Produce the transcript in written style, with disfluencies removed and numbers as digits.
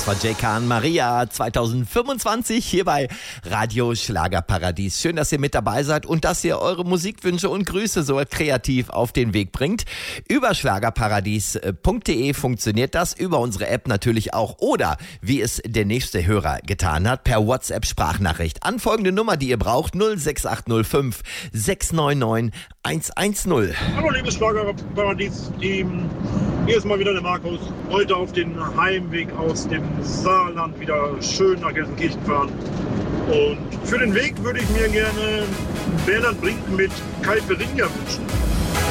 Das war J.K. und Maria 2025 hier bei Radio Schlagerparadies. Schön, dass ihr mit dabei seid und dass ihr eure Musikwünsche und Grüße so kreativ auf den Weg bringt. Über schlagerparadies.de funktioniert das, über unsere App natürlich auch oder, wie es der nächste Hörer getan hat, per WhatsApp-Sprachnachricht an folgende Nummer, die ihr braucht, 06805 699 110. Hallo liebes Schlagerparadies-Team, hier ist mal wieder der Markus. Heute auf den Heimweg aus dem Saarland wieder schön nach Gelsenkirchen fahren. Und für den Weg würde ich mir gerne Bernhard Brink mit Caipirinha wünschen.